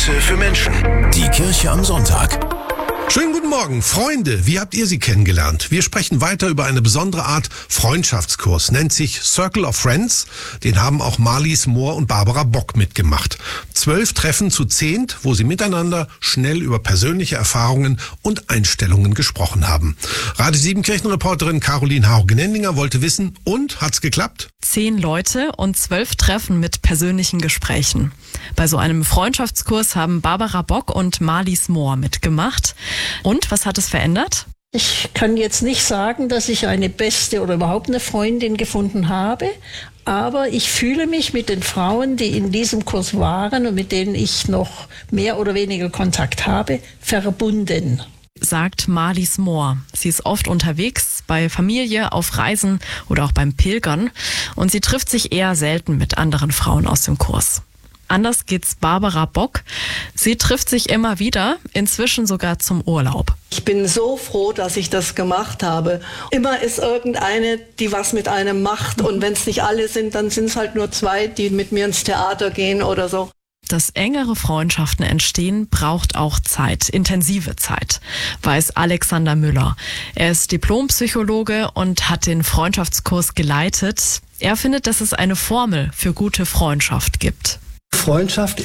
Messe für Menschen. Die Kirche am Sonntag. Schönen guten Morgen, Freunde. Wie habt ihr sie kennengelernt? Wir sprechen weiter über eine besondere Art Freundschaftskurs. Nennt sich Circle of Friends. Den haben auch Marlies Mohr und Barbara Bock mitgemacht. 12 Treffen zu 10, wo sie miteinander schnell über persönliche Erfahrungen und Einstellungen gesprochen haben. Radio 7 Kirchenreporterin Caroline Hauge-Nendinger wollte wissen, und hat's geklappt? 10 Leute und 12 Treffen mit persönlichen Gesprächen. Bei so einem Freundschaftskurs haben Barbara Bock und Marlies Mohr mitgemacht. Und was hat es verändert? Ich kann jetzt nicht sagen, dass ich eine beste oder überhaupt eine Freundin gefunden habe, aber ich fühle mich mit den Frauen, die in diesem Kurs waren und mit denen ich noch mehr oder weniger Kontakt habe, verbunden. Sagt Marlies Mohr. Sie ist oft unterwegs, bei Familie, auf Reisen oder auch beim Pilgern, und sie trifft sich eher selten mit anderen Frauen aus dem Kurs. Anders geht's Barbara Bock. Sie trifft sich immer wieder, inzwischen sogar zum Urlaub. Ich bin so froh, dass ich das gemacht habe. Immer ist irgendeine, die was mit einem macht, und wenn es nicht alle sind, dann sind es halt nur 2, die mit mir ins Theater gehen oder so. Dass engere Freundschaften entstehen, braucht auch Zeit, intensive Zeit, weiß Alexander Müller. Er ist Diplompsychologe und hat den Freundschaftskurs geleitet. Er findet, dass es eine Formel für gute Freundschaft gibt. Freundschaft